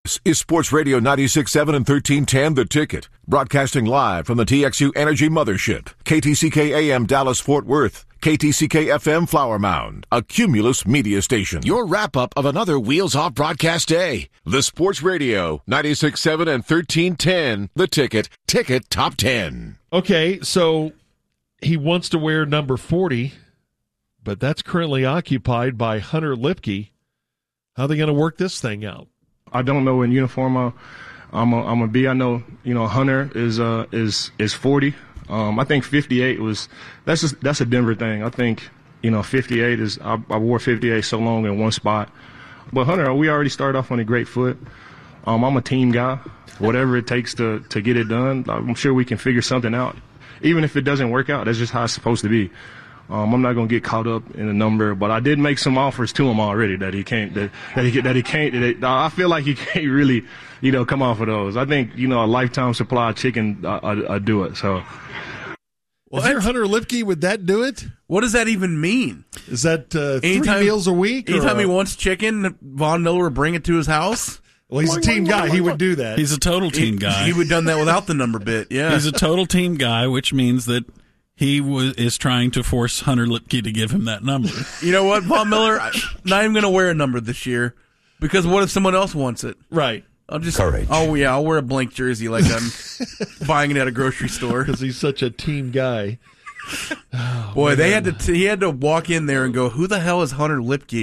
This is Sports Radio 96.7 and 1310 The Ticket, broadcasting live from the TXU Energy Mothership, KTCK AM Dallas Fort Worth, KTCK FM Flower Mound, a Cumulus media station. Your wrap-up of another Wheels Off broadcast day. The Sports Radio 96.7 and 1310 The Ticket Top 10. Okay, so he wants to wear number 40, but that's currently occupied by Hunter Lipke. How are they going to work this thing out? I don't know in uniform I'm gonna be. I know Hunter is 40. I think 58 that's a Denver thing. I think 58 is I wore 58 so long in one spot. But Hunter, we already started off on a great foot. I'm a team guy. Whatever it takes to get it done, I'm sure we can figure something out. Even if it doesn't work out, that's just how it's supposed to be. I'm not gonna get caught up in a number, but I did make some offers to him already that he can't. I feel like he can't really, come off of those. I think a lifetime supply of chicken do it. So, If you're Hunter Lipke, would that do it? What does that even mean? Is that 3 meals a week? Anytime he wants chicken, Von Miller would bring it to his house. Well, he's a team guy. He would do that. He's a total team guy. He would have done that without the number bit. Yeah, he's a total team guy, which means that he is trying to force Hunter Lipke to give him that number. You know what, Von Miller? I'm not even going to wear a number this year because what if someone else wants it? Right. Courage. Oh, yeah, I'll wear a blank jersey like I'm buying it at a grocery store. Because he's such a team guy. Oh, boy, he had to walk in there and go, who the hell is Hunter Lipke?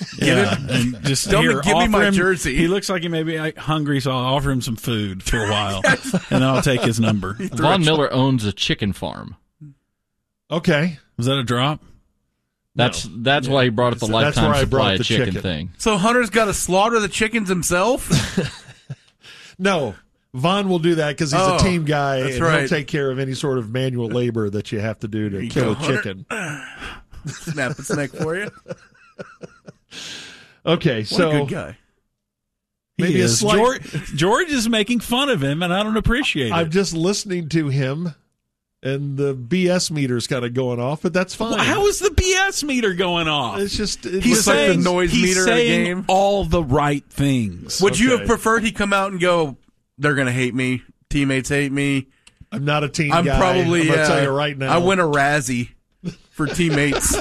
Give me my jersey. He looks like he may be hungry, so I'll offer him some food for a while, and then I'll take his number. Von Miller owns a chicken farm. Okay. Was that a drop? That's why he brought up the lifetime supply of chicken thing. So Hunter's got to slaughter the chickens himself? No. Von will do that because he's a team guy, and he'll take care of any sort of manual labor that you have to do to kill a chicken. Snap its neck for you. Okay, so what a good guy. Maybe a slight... George is making fun of him, and I don't appreciate it. I'm just listening to him, and the BS meter's kind of going off, but that's fine. Well, how is the BS meter going off? It's just he's like the noise meter in a game. He's saying all the right things. Would you have preferred he come out and go, they're going to hate me, teammates hate me? I'm not a team guy. I'm going to tell you right now. I win a Razzie for teammates.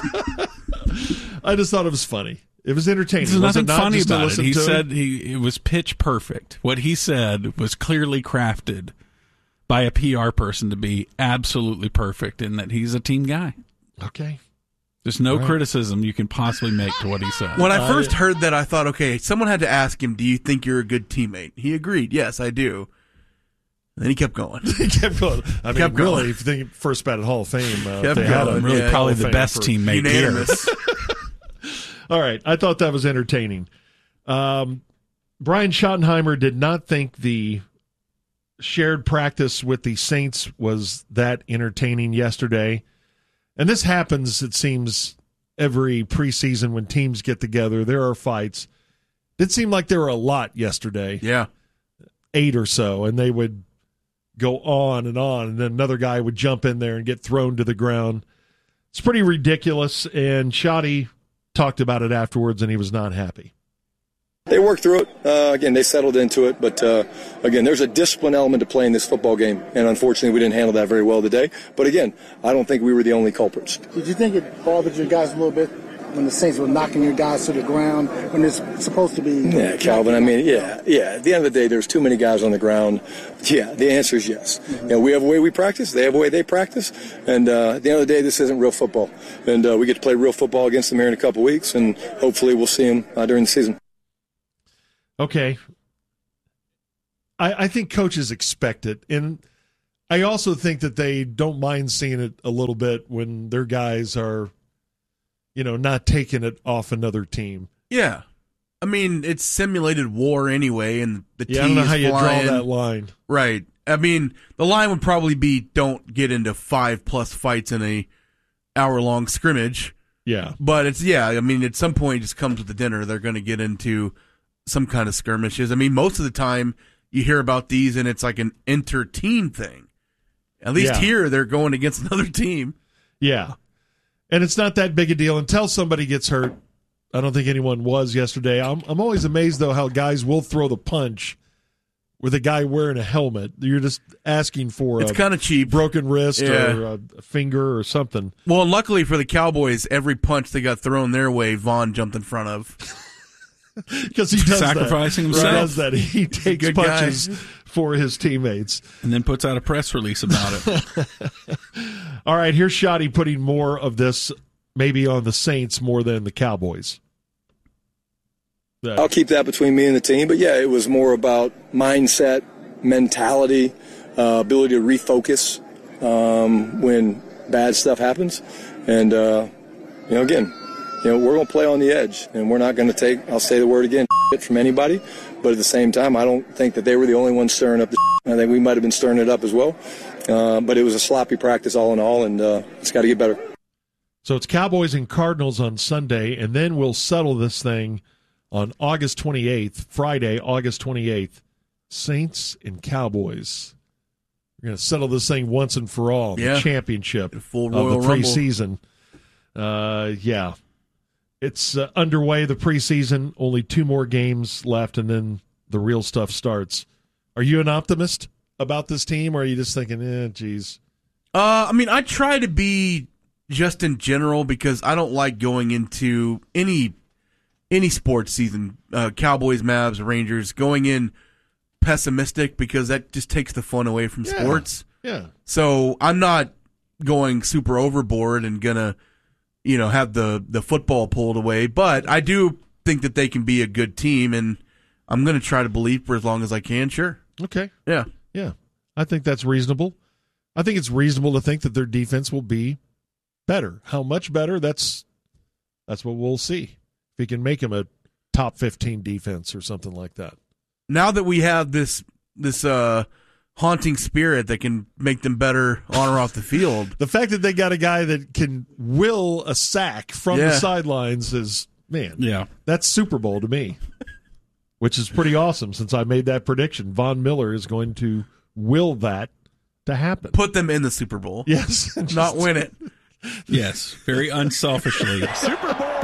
I just thought it was funny. It was entertaining. There's nothing funny about it. He said it was pitch perfect. What he said was clearly crafted by a PR person to be absolutely perfect, in that he's a team guy. Okay. There's no criticism you can possibly make to what he said. When I first heard that, I thought, okay, someone had to ask him, do you think you're a good teammate? He agreed, yes, I do. And then he kept going. He kept going. I mean, really, if you think first ballot Hall of Fame, they had him really probably the best teammate here. All right, I thought that was entertaining. Brian Schottenheimer did not think the shared practice with the Saints was that entertaining yesterday. And this happens, it seems, every preseason when teams get together. There are fights. It seemed like there were a lot yesterday. Yeah. 8 or so, and they would go on, and then another guy would jump in there and get thrown to the ground. It's pretty ridiculous, and Schotty talked about it afterwards, and he was not happy. They worked through it. Again, they settled into it. But, again, there's a discipline element to playing this football game. And, unfortunately, we didn't handle that very well today. But, again, I don't think we were the only culprits. Did you think it bothered your guys a little bit when the Saints were knocking your guys to the ground when it's supposed to be? Yeah, Calvin, I mean, yeah. At the end of the day, there's too many guys on the ground. Yeah, the answer is yes. Mm-hmm. We have a way we practice. They have a way they practice. And at the end of the day, this isn't real football. And we get to play real football against them here in a couple weeks. And hopefully we'll see them during the season. Okay. I think coaches expect it. And I also think that they don't mind seeing it a little bit when their guys are, not taking it off another team. Yeah. I mean, it's simulated war anyway, and the team I don't know how you draw that line. Right. I mean, the line would probably be don't get into 5+ fights in a hour-long scrimmage. Yeah. But at some point it just comes with the dinner. They're going to get into some kind of skirmishes. I mean, most of the time you hear about these and it's like an inter-team thing. At least here they're going against another team. Yeah. And it's not that big a deal until somebody gets hurt. I don't think anyone was yesterday. I'm always amazed, though, how guys will throw the punch with a guy wearing a helmet. You're just asking for it's kind of cheap, broken wrist or a finger or something. Well, and luckily for the Cowboys, every punch that got thrown their way, Vaughn jumped in front of. Because he does sacrificing himself. He does that. He takes punches for his teammates. And then puts out a press release about it. All right, here's Shoddy putting more of this maybe on the Saints more than the Cowboys. I'll keep that between me and the team. But, yeah, it was more about mindset, mentality, ability to refocus when bad stuff happens. And, again, we're going to play on the edge, and we're not going to take, I'll say the word again, shit from anybody. But at the same time, I don't think that they were the only ones stirring up the shit. I think we might have been stirring it up as well. But it was a sloppy practice all in all, and it's got to get better. So it's Cowboys and Cardinals on Sunday, and then we'll settle this thing on August 28th, Friday, August 28th, Saints and Cowboys. We're going to settle this thing once and for all, the championship full of Royal the preseason. It's underway, the preseason, only 2 more games left, and then the real stuff starts. Are you an optimist about this team, or are you just thinking, geez? I try to be just in general because I don't like going into any sports season, Cowboys, Mavs, Rangers, going in pessimistic because that just takes the fun away from sports. Yeah. So I'm not going super overboard and gonna, have the football pulled away. But I do think that they can be a good team, and I'm gonna try to believe for as long as I can. Sure. Okay. Yeah. Yeah. I think that's reasonable. I think it's reasonable to think that their defense will be better. How much better? That's what we'll see. If he can make him a top 15 defense or something like that. Now that we have this haunting spirit that can make them better on or off the field. The fact that they got a guy that can will a sack from the sidelines is, that's Super Bowl to me, which is pretty awesome since I made that prediction. Von Miller is going to will that to happen. Put them in the Super Bowl. Yes. Not win it. Yes, very unselfishly. Super Bowl.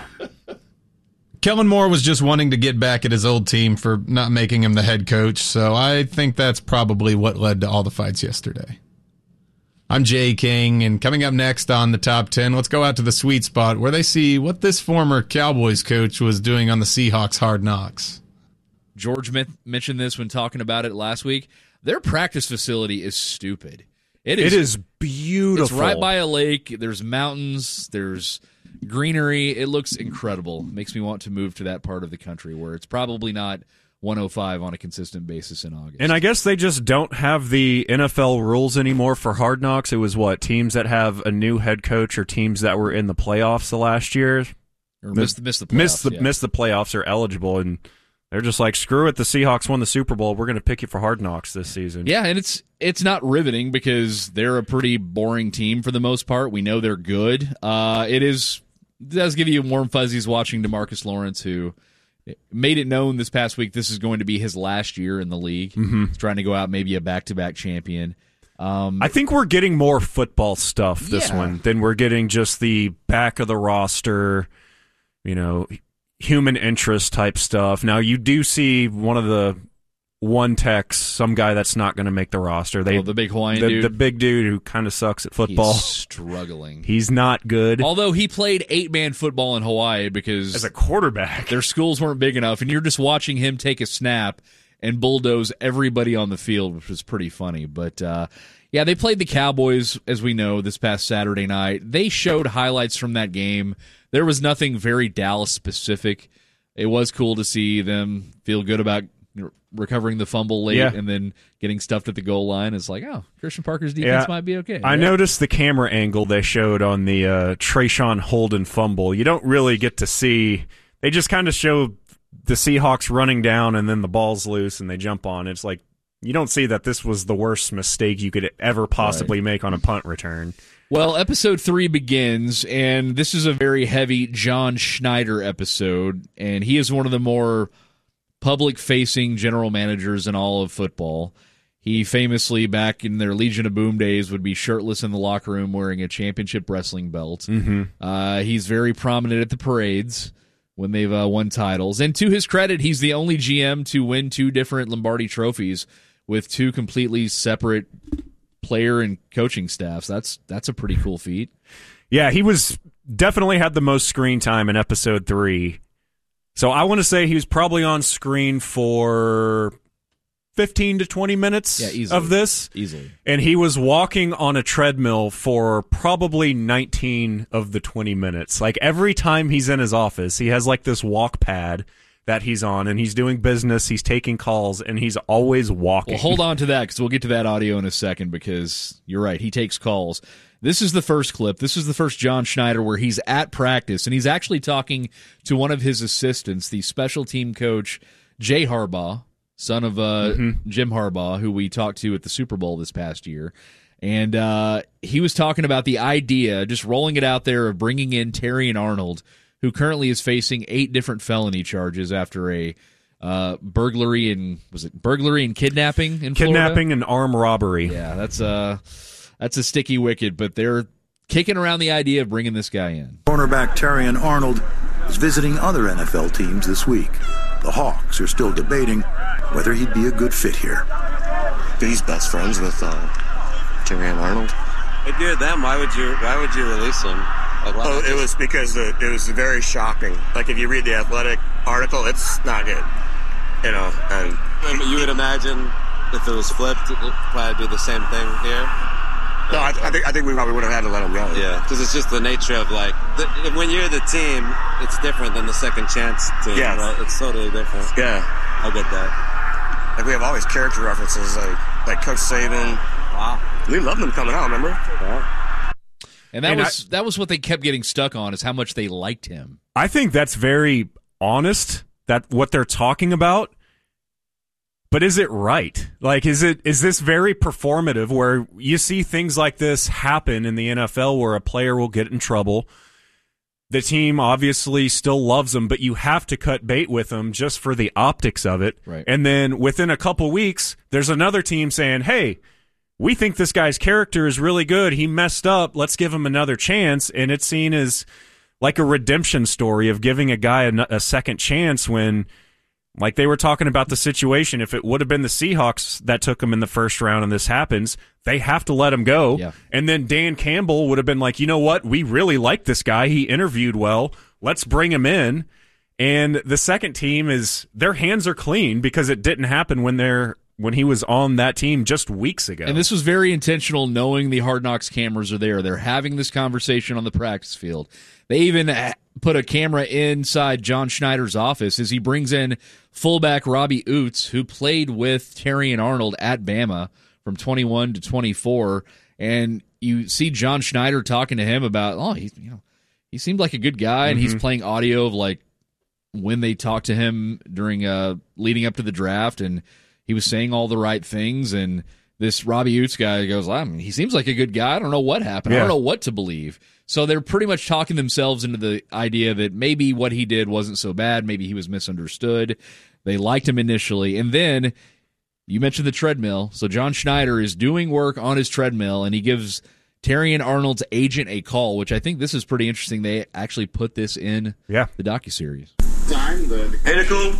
Kellen Moore was just wanting to get back at his old team for not making him the head coach, so I think that's probably what led to all the fights yesterday. I'm Jay King, and coming up next on the Top 10, let's go out to the sweet spot where they see what this former Cowboys coach was doing on the Seahawks Hard Knocks. George mentioned this when talking about it last week. Their practice facility is stupid. It is beautiful. It's right by a lake. There's mountains. There's greenery. It looks incredible. Makes me want to move to that part of the country where it's probably not 105 on a consistent basis in August. And I guess they just don't have the NFL rules anymore for Hard Knocks. It was teams that have a new head coach or teams that were in the playoffs the last year or missed the playoffs. Miss the playoffs are eligible, and they're just like, screw it, the Seahawks won the Super Bowl. We're going to pick you for Hard Knocks this season. Yeah, and it's not riveting because they're a pretty boring team for the most part. We know they're good. It does give you warm fuzzies watching DeMarcus Lawrence, who made it known this past week this is going to be his last year in the league. Mm-hmm. He's trying to go out maybe a back-to-back champion. I think we're getting more football stuff this one than we're getting just the back of the roster, human interest type stuff. Now, you do see one of the techs, some guy that's not going to make the roster. The big Hawaiian dude? The big dude who kind of sucks at football. He's struggling. He's not good. Although he played 8-man football in Hawaii because as a quarterback, their schools weren't big enough, and you're just watching him take a snap and bulldoze everybody on the field, which was pretty funny. But, they played the Cowboys, as we know, this past Saturday night. They showed highlights from that game. There was nothing very Dallas-specific. It was cool to see them feel good about recovering the fumble late and then getting stuffed at the goal line. It's like, Christian Parker's defense might be okay. I noticed the camera angle they showed on the Trayshawn Holden fumble. You don't really get to see. They just kind of show the Seahawks running down and then the ball's loose and they jump on. It's like you don't see that this was the worst mistake you could ever possibly make on a punt return. Well, episode 3 begins, and this is a very heavy John Schneider episode, and he is one of the more public-facing general managers in all of football. He famously, back in their Legion of Boom days, would be shirtless in the locker room wearing a championship wrestling belt. Mm-hmm. He's very prominent at the parades. when they've won titles. And to his credit, he's the only GM to win 2 different Lombardi trophies with 2 completely separate player and coaching staffs. That's a pretty cool feat. Yeah, he was definitely had the most screen time in episode 3. So I want to say he was probably on screen for 15 to 20 minutes of this. Easily. And he was walking on a treadmill for probably 19 of the 20 minutes. Like every time he's in his office, he has like this walk pad that he's on, and he's doing business, he's taking calls, and he's always walking. Well, hold on to that, because we'll get to that audio in a second, because you're right, he takes calls. This is the first clip. This is the first John Schneider where he's at practice, and he's actually talking to one of his assistants, the special team coach, Jay Harbaugh, son of Jim Harbaugh, who we talked to at the Super Bowl this past year. And he was talking about the idea, just rolling it out there, of bringing in Terrion Arnold, who currently is facing 8 different felony charges after a burglary and kidnapping in Florida? Kidnapping and armed robbery. Yeah, that's a sticky wicket, but they're kicking around the idea of bringing this guy in. Cornerback Terrion Arnold is visiting other NFL teams this week. The Hawks are still debating whether he'd be a good fit here. He's best friends with Terrion Arnold. If you're them, why would you release him? Oh, it was because it was very shocking. Like, if you read the Athletic article, it's not good. You know, and you would imagine if it was flipped, it would probably be the same thing here. No, I think we probably would have had to let him go. Yeah, because it's just the nature of, like, when you're the team, it's different than the second chance team. Yeah, right? It's totally different. Yeah, I get that. Like, we have all these character references, like Coach Saban. Wow, we loved them coming out. Remember? Yeah. And that was what they kept getting stuck on, is how much they liked him. I think that's very honest, that what they're talking about. But is it right? Like, is this very performative, where you see things like this happen in the NFL where a player will get in trouble? The team obviously still loves him, but you have to cut bait with him just for the optics of it. Right. And then within a couple weeks, there's another team saying, hey, we think this guy's character is really good. He messed up. Let's give him another chance. And it's seen as like a redemption story of giving a guy a second chance when, like they were talking about the situation, if it would have been the Seahawks that took him in the first round and this happens, they have to let him go. Yeah. And then Dan Campbell would have been like, you know what? We really like this guy. He interviewed well. Let's bring him in. And the second team their hands are clean because it didn't happen when he was on that team just weeks ago. And this was very intentional, knowing the Hard Knocks cameras are there. They're having this conversation on the practice field. They even put a camera inside John Schneider's office as he brings in fullback Robbie Oots, who played with Terrion Arnold at Bama from 21 to 24. And you see John Schneider talking to him about, he seemed like a good guy, and he's playing audio of like when they talked to him during leading up to the draft, and he was saying all the right things, and this Robbie Oots guy goes, he seems like a good guy. I don't know what happened. Yeah. I don't know what to believe. So they're pretty much talking themselves into the idea that maybe what he did wasn't so bad. Maybe he was misunderstood. They liked him initially. And then you mentioned the treadmill. So John Schneider is doing work on his treadmill, and he gives Terrion Arnold's agent a call, which I think this is pretty interesting. They actually put this in the docuseries. Hey, Nicole.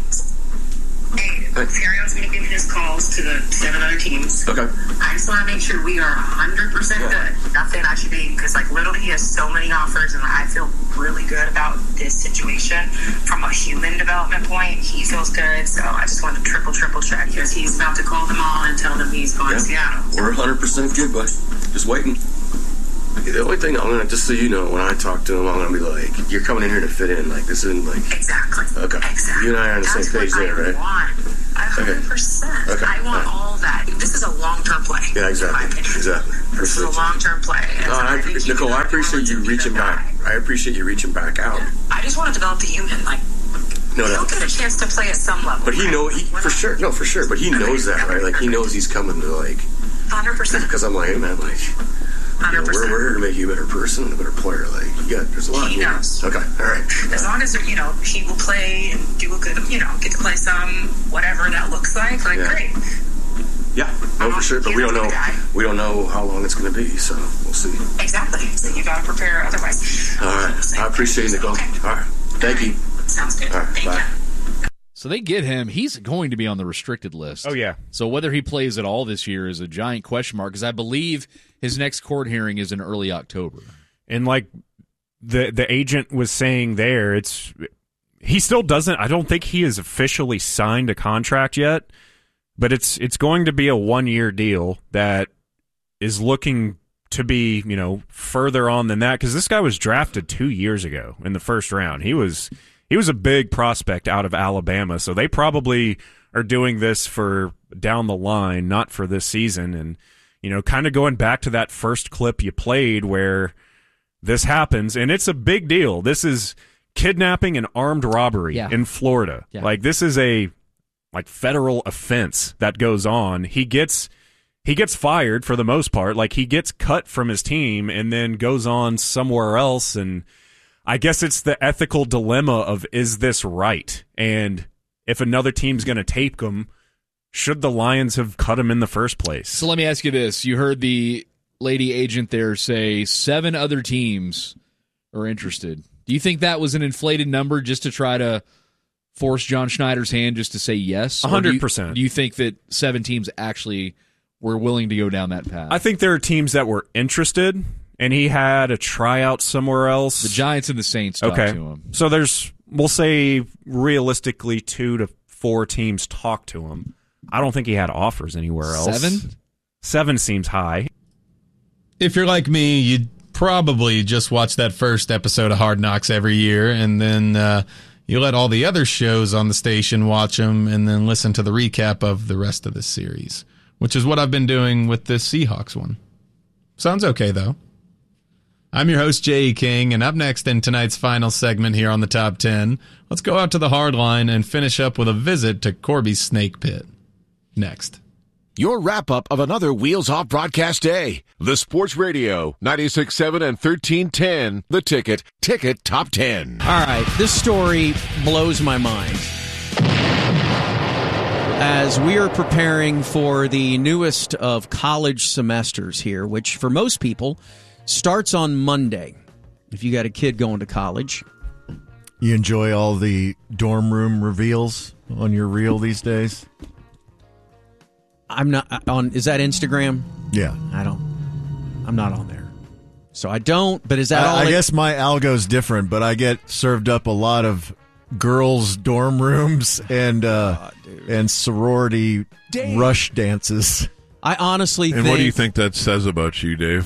Terrion's going to give his calls to the 7 other teams. Okay. I just want to make sure we are 100% good. Not saying I should be, because literally he has so many offers, and I feel really good about this situation. From a human development point, he feels good, so I just want to triple check, because he's about to call them all and tell them he's going to Seattle. We're 100% good, bud. Just waiting. The only thing I'm going to, just so you know, when I talk to him, I'm going to be like, you're coming in here to fit in. Like, this isn't like... Exactly. Okay. Exactly. You and I are on the same page there, right? 100%. Okay. I want all that. This is a long-term play. Yeah, exactly. Exactly. This is a long-term play. Nicole, I appreciate you reaching back. I appreciate you reaching back out. I just want to develop the human. He'll get a chance to play at some level. But for sure. No, for sure. But he knows that, right? Like, he knows he's coming to, 100%. Because I'm like, hey, man, 100%. We're here to make you a better person and a better player. There's a lot. He knows. Okay, all right. As long as he will play and do a good, get to play some whatever that looks like. Great. Yeah, no, for sure. But we don't know. We don't know how long it's going to be, so we'll see. Exactly. So you got to prepare otherwise. All right. I appreciate it, Nicole. Okay. All right. Thank you. Sounds good. All right, Thank bye. you. So they get him. He's going to be on the restricted list. Oh, yeah. So whether he plays at all this year is a giant question mark, because I believe his next court hearing is in early October. And like the agent was saying there, he still doesn't. I don't think he has officially signed a contract yet, but it's going to be a 1-year deal that is looking to be, further on than that, because this guy was drafted 2 years ago in the first round. He was a big prospect out of Alabama, so they probably are doing this for down the line, not for this season. And kind of going back to that first clip you played where this happens, and it's a big deal. This is kidnapping and armed robbery in Florida. Yeah. Like, this is a federal offense that goes on. He gets fired for the most part. Like, he gets cut from his team and then goes on somewhere else. And I guess it's the ethical dilemma of, is this right? And if another team's going to tape him, should the Lions have cut him in the first place? So let me ask you this. You heard the lady agent there say 7 other teams are interested. Do you think that was an inflated number just to try to force John Schneider's hand just to say yes? 100%. Do you think that 7 teams actually were willing to go down that path? I think there are teams that were interested, and he had a tryout somewhere else. The Giants and the Saints talked to him. So we'll say realistically 2 to 4 teams talked to him. I don't think he had offers anywhere else. 7 seems high. If you're like me, you'd probably just watch that first episode of Hard Knocks every year, and then you let all the other shows on the station watch them, and then listen to the recap of the rest of the series, which is what I've been doing with this Seahawks one. Sounds okay, though. I'm your host, Jay King, and up next in tonight's final segment here on the Top 10, let's go out to the hard line and finish up with a visit to Corby's Snake Pit. Next. Your wrap-up of another Wheels Off broadcast day. The Sports Radio, 96.7 and 1310. The Ticket Top 10. All right, this story blows my mind. As we are preparing for the newest of college semesters here, which for most people starts on Monday, if you got a kid going to college. You enjoy all the dorm room reveals on your reel these days? I'm not on. Is that Instagram? Yeah. I'm not on there. So I don't, but is that all? I guess my algo's different, but I get served up a lot of girls' dorm rooms and sorority rush dances. I honestly think... And what do you think that says about you, Dave?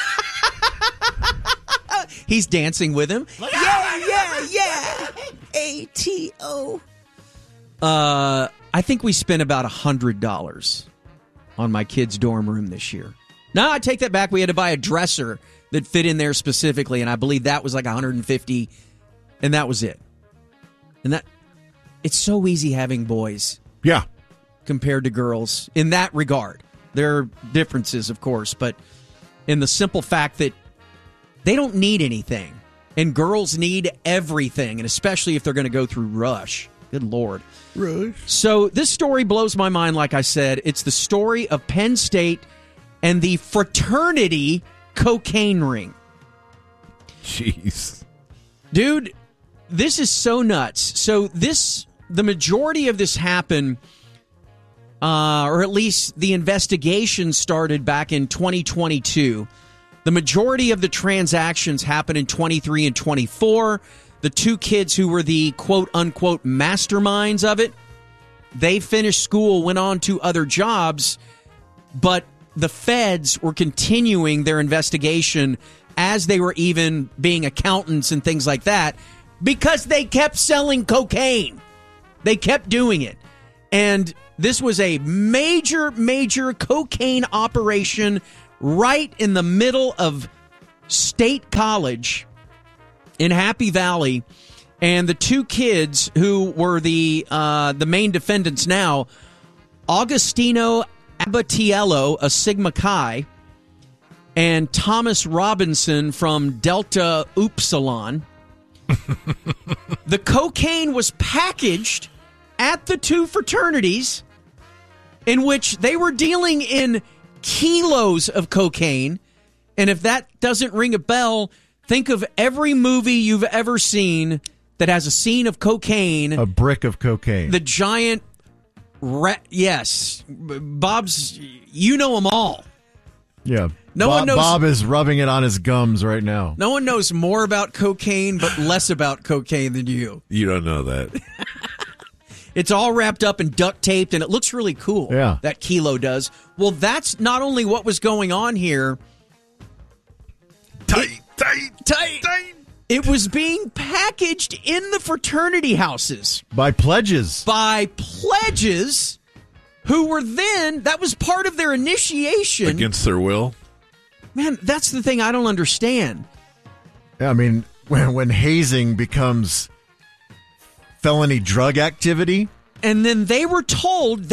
He's dancing with him. Yeah. ATO. I think we spent about $100 on my kid's dorm room this year. No, I take that back. We had to buy a dresser that fit in there specifically, and I believe that was like $150, and that was it. And that it's so easy having boys. Yeah. Compared to girls in that regard. There are differences, of course, but in the simple fact that they don't need anything, and girls need everything, and especially if they're going to go through rush. Good Lord. Rush. So this story blows my mind, like I said. It's the story of Penn State and the fraternity cocaine ring. Jeez. Dude, this is so nuts. So the majority of this happened, or at least the investigation started back in 2022. The majority of the transactions happened in 23 and 24. The 2 kids who were the quote-unquote masterminds of it, they finished school, went on to other jobs, but the feds were continuing their investigation as they were even being accountants and things like that because they kept selling cocaine. They kept doing it. And this was a major, major cocaine operation right in the middle of State College in Happy Valley, and the 2 kids who were the main defendants now, Augustino Abatiello, a Sigma Chi, and Thomas Robinson from Delta Upsilon. The cocaine was packaged at the 2 fraternities, in which they were dealing in kilos of cocaine, and if that doesn't ring a bell, think of every movie you've ever seen that has a scene of cocaine. A brick of cocaine. The giant yes. Bob's, you know them all. Yeah. One knows. Bob is rubbing it on his gums right now. No one knows more about cocaine, but less about cocaine than you. You don't know that. It's all wrapped up and duct taped, and it looks really cool. Yeah. That Kilo does. Well, that's not only what was going on here. Tight. It was being packaged in the fraternity houses. By pledges. Who were then, that was part of their initiation. Against their will? Man, that's the thing I don't understand. I mean, when hazing becomes felony drug activity. And then they were told,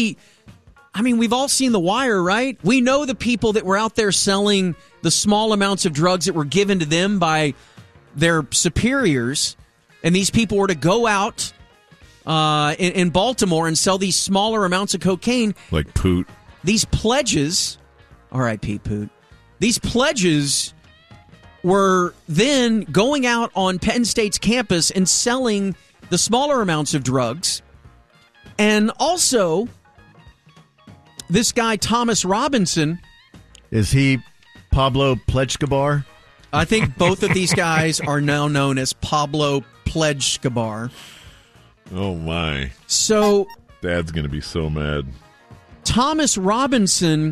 we've all seen The Wire, right? We know the people that were out there selling the small amounts of drugs that were given to them by their superiors. And these people were to go out in Baltimore and sell these smaller amounts of cocaine. Like Poot. These pledges, R.I.P. Poot, these pledges were then going out on Penn State's campus and selling the smaller amounts of drugs. And also, this guy, Thomas Robinson. Is he Pablo Pledgecabar? I think both of these guys are now known as Pablo Pledgecabar. Oh, my. So Dad's going to be so mad. Thomas Robinson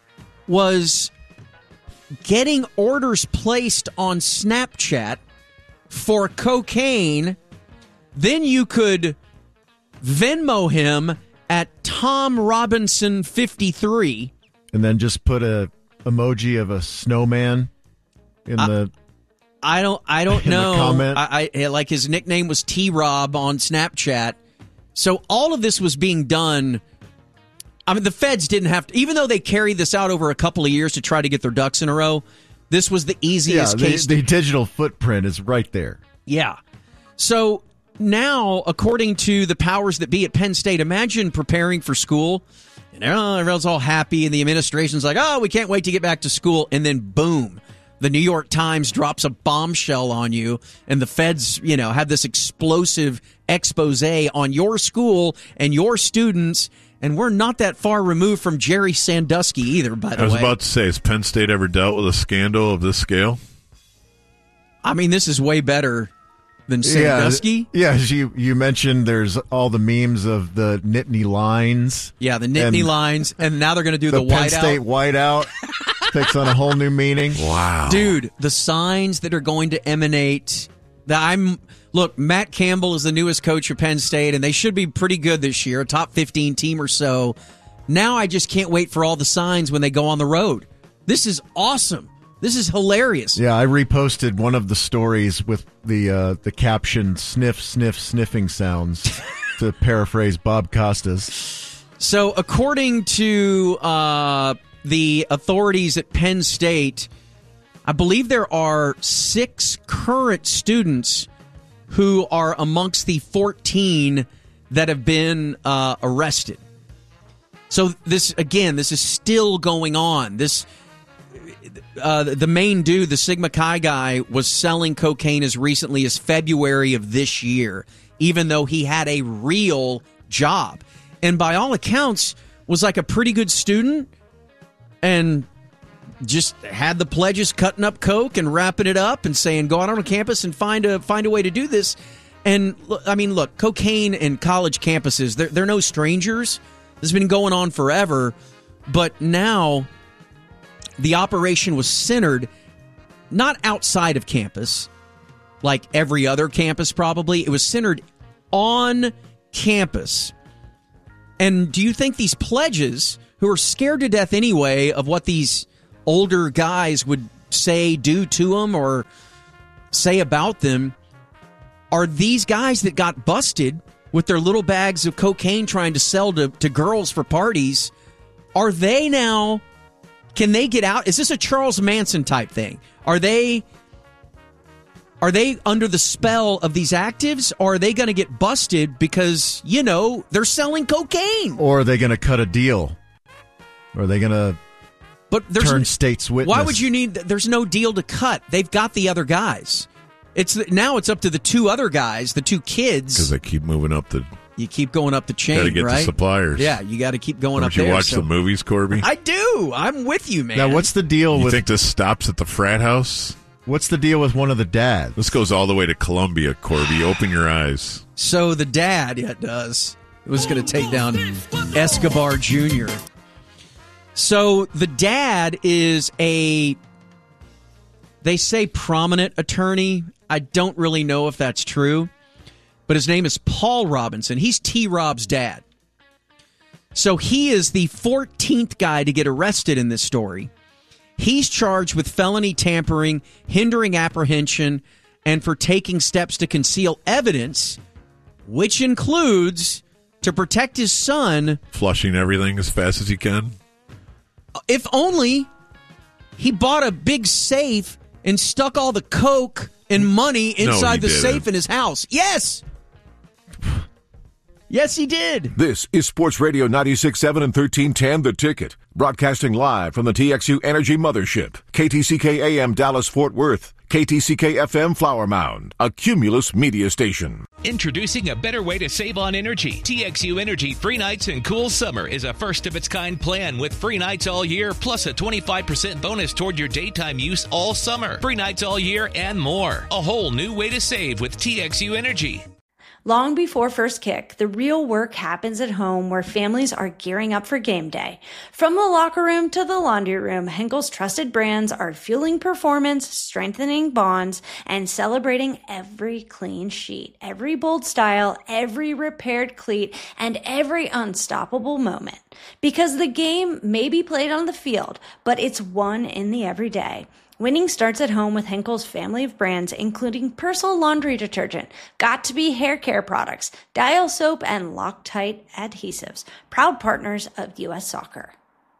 was getting orders placed on Snapchat for cocaine. Then you could Venmo him at Tom Robinson 53. And then just put a emoji of a snowman in the... I don't know. Comment. I like his nickname was T-Rob on Snapchat. So all of this was being done. I mean, the feds didn't have to, even though they carried this out over a couple of years to try to get their ducks in a row. This was the easiest case. The digital footprint is right there. Yeah. So now, according to the powers that be at Penn State, imagine preparing for school. And everyone's all happy, and the administration's like, "Oh, we can't wait to get back to school." And then, boom. The New York Times drops a bombshell on you, and the feds, have this explosive expose on your school and your students, and we're not that far removed from Jerry Sandusky either, by the way. I was about to say, has Penn State ever dealt with a scandal of this scale? I mean, this is way better than Sandusky. Yeah, you mentioned there's all the memes of the Nittany Lions. Yeah, the Nittany Lions, and now they're going to do the whiteout. Penn State whiteout. Takes on a whole new meaning. Wow. Dude, the signs that are going to emanate. Look, Matt Campbell is the newest coach of Penn State, and they should be pretty good this year, a top 15 team or so. Now I just can't wait for all the signs when they go on the road. This is awesome. This is hilarious. Yeah, I reposted one of the stories with the caption, "Sniff, sniff, sniffing sounds," to paraphrase Bob Costas. So according to... the authorities at Penn State, I believe there are 6 current students who are amongst the 14 that have been arrested. So this is still going on. The main dude, the Sigma Chi guy, was selling cocaine as recently as February of this year, even though he had a real job. And by all accounts, was like a pretty good student. And just had the pledges cutting up coke and wrapping it up and saying, go out on campus and find a way to do this. And, look, cocaine and college campuses, they're no strangers. This has been going on forever. But now the operation was centered not outside of campus, like every other campus probably. It was centered on campus. And do you think these pledges, who are scared to death anyway of what these older guys would say, do to them, or say about them, are these guys that got busted with their little bags of cocaine trying to sell to girls for parties, are they now, can they get out? Is this a Charles Manson type thing? Are they under the spell of these actives, or are they going to get busted because, they're selling cocaine? Or are they going to cut a deal? Or are they going to turn state's witness? Why would you need... There's no deal to cut. They've got the other guys. Now it's up to the two other guys, the two kids. Because they keep moving up the... You keep going up the chain, got to get right? the suppliers. Yeah, you got to keep going up there. there. You watch the movies, Corby? I do. I'm with you, man. Now, what's the deal you with... You think this stops at the frat house? What's the deal with one of the dads? This goes all the way to Columbia, Corby. Open your eyes. So the dad, it does. It was going to take down Escobar Jr. So the dad is they say prominent attorney. I don't really know if that's true. But his name is Paul Robinson. He's T-Rob's dad. So he is the 14th guy to get arrested in this story. He's charged with felony tampering, hindering apprehension, and for taking steps to conceal evidence, which includes to protect his son. Flushing everything as fast as he can. If only he bought a big safe and stuck all the coke and money inside the safe in his house. Yes! Yes, he did. This is Sports Radio 96.7 and 1310 The Ticket. Broadcasting live from the TXU Energy Mothership. KTCK AM Dallas Fort Worth. KTCK FM Flower Mound. A Cumulus media station. Introducing a better way to save on energy. TXU Energy Free Nights and Cool Summer is a first-of-its-kind plan with free nights all year, plus a 25% bonus toward your daytime use all summer. Free nights all year and more. A whole new way to save with TXU Energy. Long before first kick, the real work happens at home where families are gearing up for game day. From the locker room to the laundry room, Henkel's trusted brands are fueling performance, strengthening bonds, and celebrating every clean sheet, every bold style, every repaired cleat, and every unstoppable moment. Because the game may be played on the field, but it's won in the everyday. Winning starts at home with Henkel's family of brands, including Persil laundry detergent, Got2b hair care products, Dial soap, and Loctite adhesives. Proud partners of U.S. Soccer.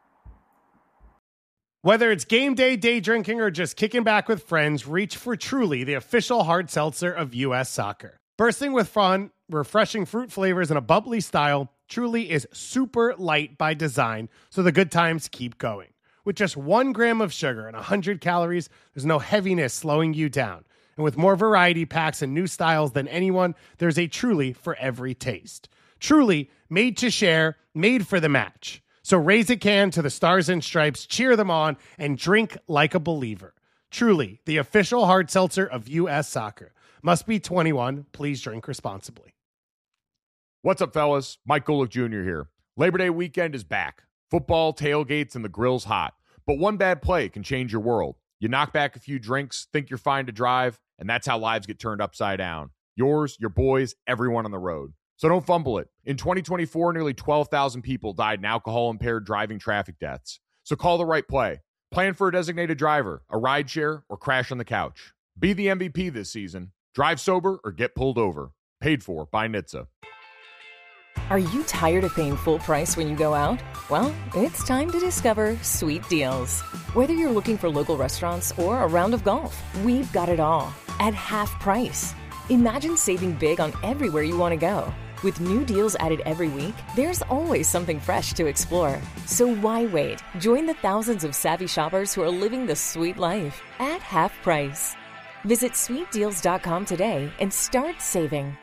Whether it's game day, day drinking, or just kicking back with friends, reach for Truly, the official hard seltzer of U.S. Soccer. Bursting with fun, refreshing fruit flavors, and a bubbly style, Truly is super light by design, so the good times keep going. With just 1 gram of sugar and 100 calories, there's no heaviness slowing you down. And with more variety packs and new styles than anyone, there's a Truly for every taste. Truly, made to share, made for the match. So raise a can to the Stars and Stripes, cheer them on, and drink like a believer. Truly, the official hard seltzer of U.S. Soccer. Must be 21. Please drink responsibly. What's up, fellas? Mike Golick Jr. here. Labor Day weekend is back. Football, tailgates, and the grill's hot. But one bad play can change your world. You knock back a few drinks, think you're fine to drive, and that's how lives get turned upside down. Yours, your boys, everyone on the road. So don't fumble it. In 2024, nearly 12,000 people died in alcohol-impaired driving traffic deaths. So call the right play. Plan for a designated driver, a rideshare, or crash on the couch. Be the MVP this season. Drive sober or get pulled over. Paid for by NHTSA. Are you tired of paying full price when you go out? Well, it's time to discover Sweet Deals. Whether you're looking for local restaurants or a round of golf, we've got it all at half price. Imagine saving big on everywhere you want to go. With new deals added every week, there's always something fresh to explore. So why wait? Join the thousands of savvy shoppers who are living the sweet life at half price. Visit sweetdeals.com today and start saving.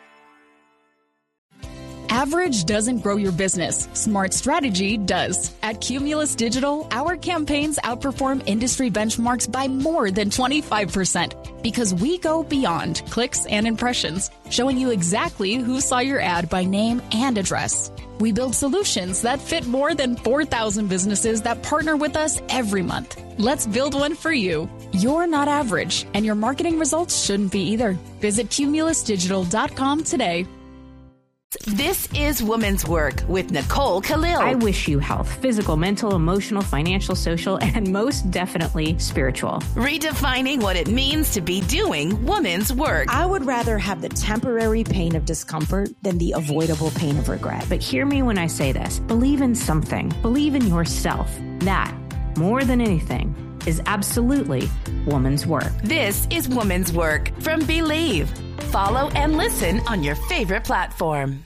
Average doesn't grow your business. Smart strategy does. At Cumulus Digital, our campaigns outperform industry benchmarks by more than 25% because we go beyond clicks and impressions, showing you exactly who saw your ad by name and address. We build solutions that fit more than 4,000 businesses that partner with us every month. Let's build one for you. You're not average, and your marketing results shouldn't be either. Visit cumulusdigital.com today. This is Women's Work with Nicole Khalil. I wish you health, physical, mental, emotional, financial, social, and most definitely spiritual. Redefining what it means to be doing women's work. I would rather have the temporary pain of discomfort than the avoidable pain of regret. But hear me when I say this. Believe in something. Believe in yourself. That, more than anything, is absolutely woman's work. This is Woman's Work from Believe. Follow and listen on your favorite platform.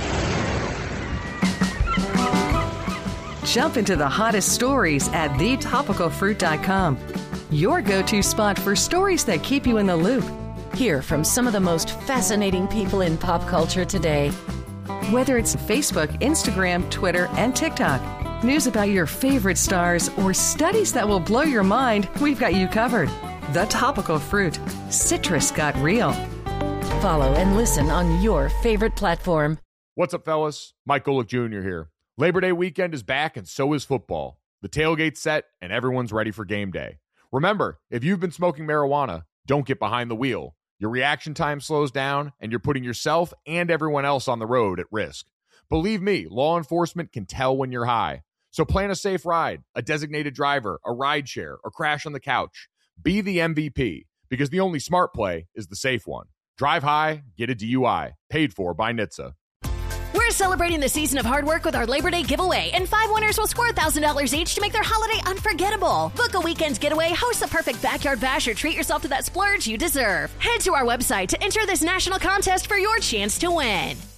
Jump into the hottest stories at thetopicalfruit.com. Your go-to spot for stories that keep you in the loop. Hear from some of the most fascinating people in pop culture today. Whether it's Facebook, Instagram, Twitter, and TikTok, news about your favorite stars, or studies that will blow your mind, we've got you covered. The Topical Fruit. Citrus got real. Follow and listen on your favorite platform. What's up, fellas? Mike Golick Jr. here. Labor Day weekend is back, and so is football. The tailgate's set, and everyone's ready for game day. Remember, if you've been smoking marijuana, don't get behind the wheel. Your reaction time slows down, and you're putting yourself and everyone else on the road at risk. Believe me, law enforcement can tell when you're high. So plan a safe ride, a designated driver, a ride share, or crash on the couch. Be the MVP, because the only smart play is the safe one. Drive high, get a DUI. Paid for by NHTSA. We're celebrating the season of hard work with our Labor Day giveaway, and 5 winners will score $1,000 each to make their holiday unforgettable. Book a weekend's getaway, host the perfect backyard bash, or treat yourself to that splurge you deserve. Head to our website to enter this national contest for your chance to win.